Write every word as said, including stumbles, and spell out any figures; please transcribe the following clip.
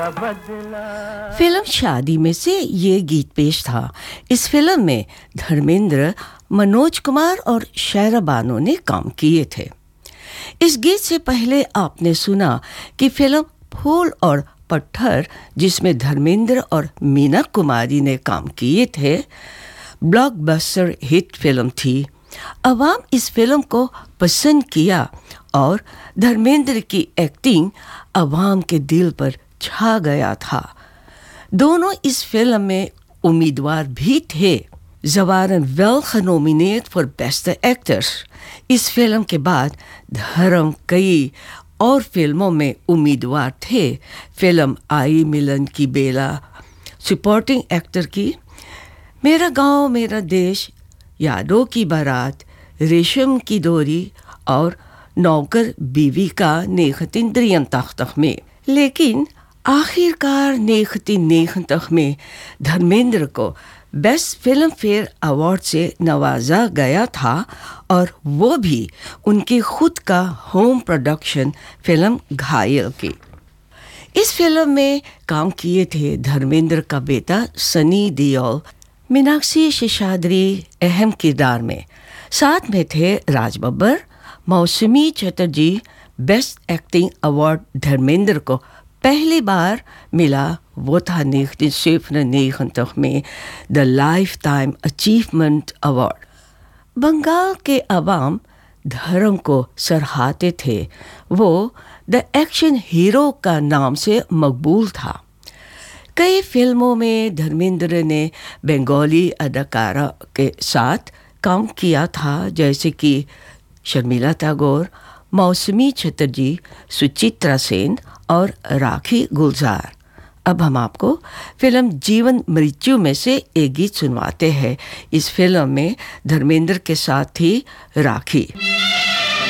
Film शादी में से ये गीत पेश था। इस फिल्म में धर्मेंद्र, मनोज कुमार और शायरा बानो ने काम किए थे। इस गीत से पहले आपने सुना कि फिल्म फूल और पत्थर, जिसमें धर्मेंद्र और मीना कुमारी ने काम किए थे, ब्लॉकबस्टर हिट फिल्म थी। अवाम इस फिल्म को पसंद किया और धर्मेंद्र की एक्टिंग अवाम के दिल पर छा गया था। दोनों इस फिल्म में उम्मीदवार भी थे। जवारन well nominate for best actors. इस फिल्म के बाद धर्म कई और फिल्मों में उम्मीदवार थे। फिल्म आई मिलन की बेला सपोर्टिंग एक्टर की, मेरा गांव मेरा देश, यादों की बारात, रेशम की डोरी और नौकर बीवी का नेखतिन द्रियन तख्तख में। लेकिन आखिरकार नेखतिन नेखतख में धर्मेंद्र को बेस्ट फिल्म फेयर अवार्ड से नवाजा गया था, और वो भी उनके खुद का होम प्रोडक्शन फिल्म घायल की। इस फिल्म में काम किए थे धर्मेंद्र का बेटा सनी देओल, मीनाक्षी शेषाद्री अहम किरदार में। साथ में थे राज बब्बर, मौसमी Chatterjee. Best acting award Dharmendra को पहली बार मिला, वो था नाइनटीन सेवेंटी में the life time achievement award. Bengal के अवाम धर्म को सराहते थे। वो द एक्शन हीरो का नाम से मकबूल था। कई फिल्मों में धर्मेंद्र ने बंगाली अदाकारा के साथ काम किया था, जैसे कि शर्मिला टैगोर, मौसमी चटर्जी, सुचित्रा सेन और राखी गुलजार। अब हम आपको फिल्म जीवन मृत्यु में से एक गीत सुनवाते हैं। इस फिल्म में धर्मेंद्र के साथ थी राखी।